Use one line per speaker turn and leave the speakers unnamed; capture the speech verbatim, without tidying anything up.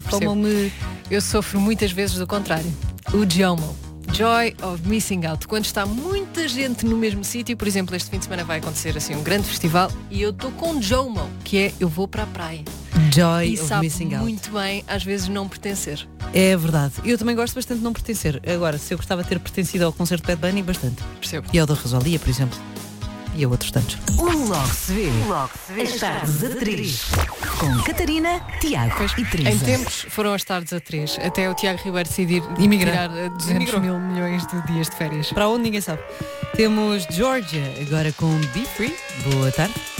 Como me...
Eu sofro muitas vezes do contrário. O JOMO. Joy of Missing Out. Quando está muita gente no mesmo sítio, por exemplo, este fim de semana vai acontecer assim um grande festival e eu estou com JOMO, que é eu vou para a praia.
Joy
E
of
sabe
Missing Out.
muito bem, às vezes, não pertencer.
É verdade. Eu também gosto bastante de não pertencer. Agora, se eu gostava de ter pertencido ao concerto de Bad Bunny, bastante.
Percebo.
E ao da Rosalia, por exemplo. E a outros tantos.
O Logo se vê. Logo se vê. As tardes a três. Com Catarina, Tiago e Teresa.
Em tempos foram as tardes a três, até o Tiago Ribeiro decidir
Imigrar.
tirar eh, duzentos
Imigrou.
mil milhões de dias de férias.
Para onde ninguém sabe. Temos Georgia agora com Be Free. Boa tarde.